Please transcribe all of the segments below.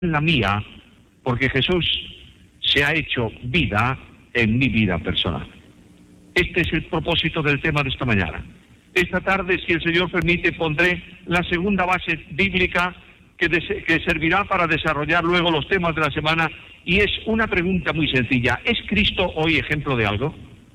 la mía, porque Jesús se ha hecho vida en mi vida personal. Este es el propósito del tema de esta mañana. Esta tarde, si el Señor permite, pondré la segunda base bíblica que servirá para desarrollar luego los temas de la semana, y es una pregunta muy sencilla. ¿Es Cristo hoy ejemplo de algo?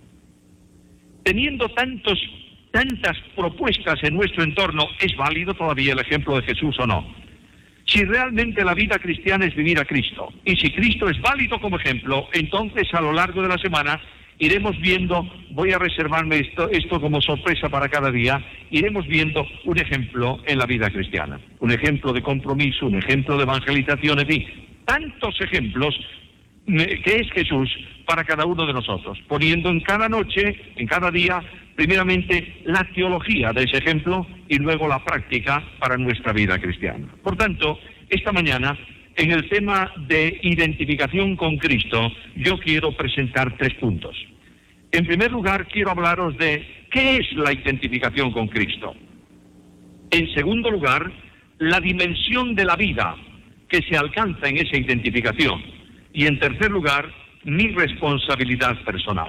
Teniendo tantas propuestas en nuestro entorno, ¿es válido todavía el ejemplo de Jesús o no? Si realmente la vida cristiana es vivir a Cristo, y si Cristo es válido como ejemplo, entonces a lo largo de la semana iremos viendo, voy a reservarme esto como sorpresa para cada día, iremos viendo un ejemplo en la vida cristiana, un ejemplo de compromiso, un ejemplo de evangelización, en fin, tantos ejemplos que es Jesús para cada uno de nosotros, poniendo en cada noche, en cada día, primeramente la teología de ese ejemplo y luego la práctica para nuestra vida cristiana. Por tanto, esta mañana, en el tema de identificación con Cristo, yo quiero presentar 3 puntos. En primer lugar, quiero hablaros de qué es la identificación con Cristo. En segundo lugar, la dimensión de la vida que se alcanza en esa identificación. Y en tercer lugar, mi responsabilidad personal.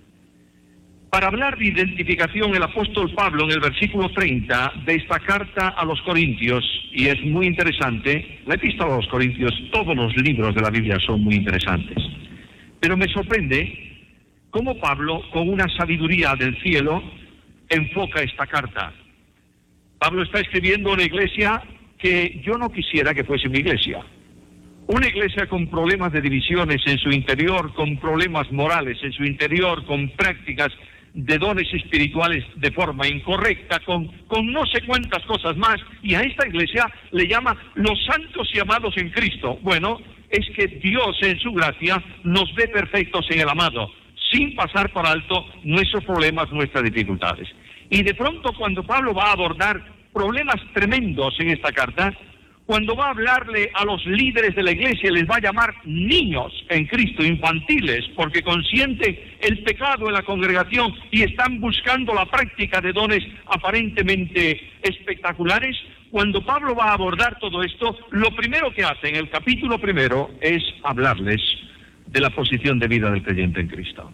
Para hablar de identificación, el apóstol Pablo, en el versículo 30 de esta carta a los Corintios, y es muy interesante, la epístola a los Corintios, todos los libros de la Biblia son muy interesantes, pero me sorprende cómo Pablo, con una sabiduría del cielo, enfoca esta carta. Pablo está escribiendo a una iglesia que yo no quisiera que fuese mi iglesia. Una iglesia con problemas de divisiones en su interior, con problemas morales en su interior, con prácticas de dones espirituales de forma incorrecta, con no sé cuántas cosas más, y a esta iglesia le llama los santos y amados en Cristo. Bueno, es que Dios en su gracia nos ve perfectos en el amado, sin pasar por alto nuestros problemas, nuestras dificultades. Y de pronto, cuando Pablo va a abordar problemas tremendos en esta carta, cuando va a hablarle a los líderes de la iglesia, les va a llamar niños en Cristo, infantiles, porque consienten el pecado en la congregación y están buscando la práctica de dones aparentemente espectaculares. Cuando Pablo va a abordar todo esto, lo primero que hace en el capítulo 1 es hablarles de la posición de vida del creyente en Cristo.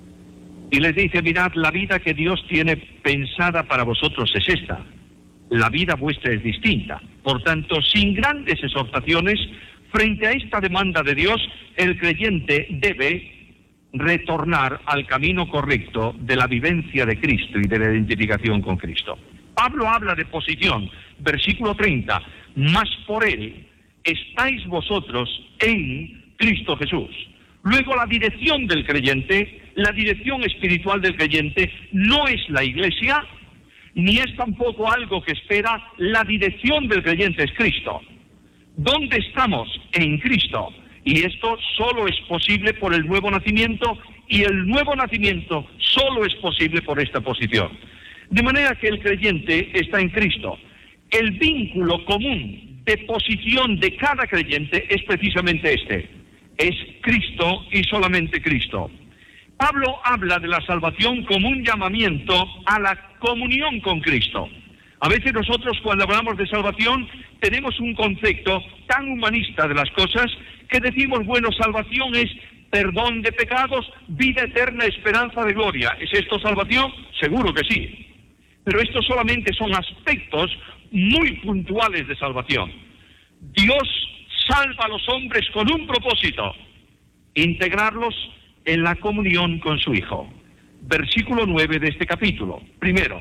Y les dice, mirad, la vida que Dios tiene pensada para vosotros es esta. La vida vuestra es distinta. Por tanto, sin grandes exhortaciones, frente a esta demanda de Dios, el creyente debe retornar al camino correcto de la vivencia de Cristo y de la identificación con Cristo. Pablo habla de posición, versículo 30, mas por él estáis vosotros en Cristo Jesús. Luego, la dirección del creyente, la dirección espiritual del creyente, no es la iglesia, ni es tampoco algo que espera. La dirección del creyente es Cristo. ¿Dónde estamos? En Cristo. Y esto solo es posible por el nuevo nacimiento, y el nuevo nacimiento solo es posible por esta posición. De manera que el creyente está en Cristo. El vínculo común de posición de cada creyente es precisamente este. Es Cristo y solamente Cristo. Pablo habla de la salvación como un llamamiento a la comunión con Cristo. A veces nosotros, cuando hablamos de salvación, tenemos un concepto tan humanista de las cosas que decimos, bueno, salvación es perdón de pecados, vida eterna, esperanza de gloria. ¿Es esto salvación? Seguro que sí. Pero estos solamente son aspectos muy puntuales de salvación. Dios salva a los hombres con un propósito: integrarlos en la comunión con su Hijo. Versículo 9 de este capítulo. Primero,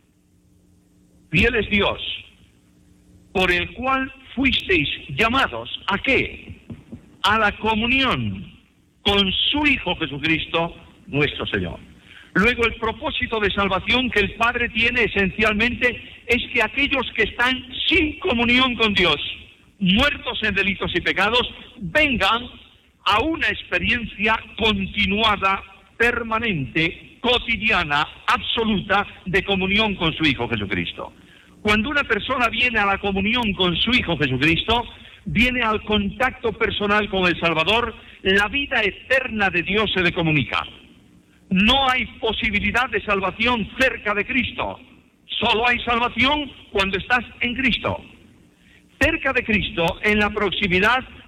fiel es Dios, por el cual fuisteis llamados, ¿a qué? A la comunión con su Hijo Jesucristo, nuestro Señor. Luego, el propósito de salvación que el Padre tiene esencialmente es que aquellos que están sin comunión con Dios, muertos en delitos y pecados, vengan a una experiencia continuada, permanente, cotidiana, absoluta, de comunión con su Hijo Jesucristo. Cuando una persona viene a la comunión con su Hijo Jesucristo, viene al contacto personal con el Salvador, la vida eterna de Dios se le comunica. No hay posibilidad de salvación cerca de Cristo. Solo hay salvación cuando estás en Cristo. Cerca de Cristo, en la proximidad,